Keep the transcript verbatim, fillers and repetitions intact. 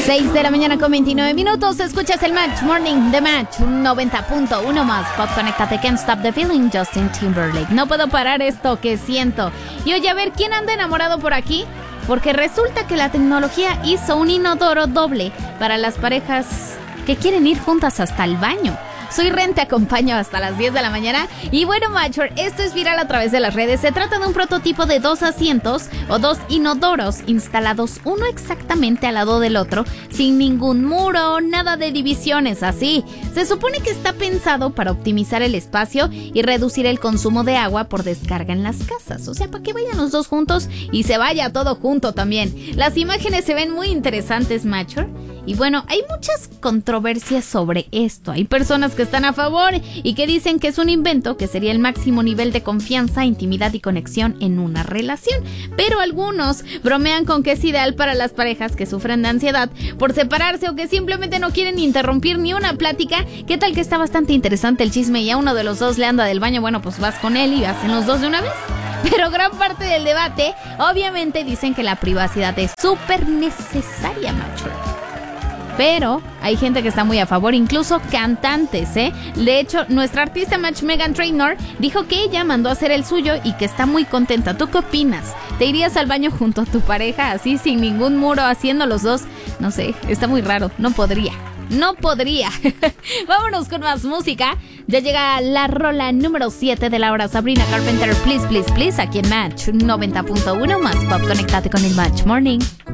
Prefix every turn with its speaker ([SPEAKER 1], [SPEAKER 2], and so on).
[SPEAKER 1] seis de la mañana con veintinueve minutos. Escuchas el Match Morning de Match noventa punto uno más. Pop, conéctate, Can't Stop the Feeling, Justin Timberlake. No puedo parar esto que siento. Y oye, a ver, ¿quién anda enamorado por aquí? Porque resulta que la tecnología hizo un inodoro doble para las parejas que quieren ir juntas hasta el baño. Soy Ren, te acompaño hasta las diez de la mañana. Y bueno, Matcher, esto es viral a través de las redes. Se trata de un prototipo de dos asientos o dos inodoros instalados uno exactamente al lado del otro, sin ningún muro, nada de divisiones, así. Se supone que está pensado para optimizar el espacio y reducir el consumo de agua por descarga en las casas. O sea, para que vayan los dos juntos y se vaya todo junto también. Las imágenes se ven muy interesantes, Matcher. Y bueno, hay muchas controversias sobre esto. Hay personas que están a favor y que dicen que es un invento que sería el máximo nivel de confianza, intimidad y conexión en una relación. Pero algunos bromean con que es ideal para las parejas que sufren de ansiedad por separarse o que simplemente no quieren interrumpir ni una plática. ¿Qué tal que está bastante interesante el chisme y a uno de los dos le anda del baño? Bueno, pues vas con él y hacen los dos de una vez. Pero gran parte del debate, obviamente dicen que la privacidad es súper necesaria, macho. Pero hay gente que está muy a favor, incluso cantantes, ¿eh? De hecho, nuestra artista Match Meghan Trainor dijo que ella mandó a hacer el suyo y que está muy contenta. ¿Tú qué opinas? ¿Te irías al baño junto a tu pareja así, sin ningún muro, haciendo los dos? No sé, está muy raro, no podría. No podría. Vámonos con más música. Ya llega la rola número siete de la hora. Sabrina Carpenter, Please, Please, Please, aquí en Match noventa punto uno más Pop. Conéctate con el Match Morning.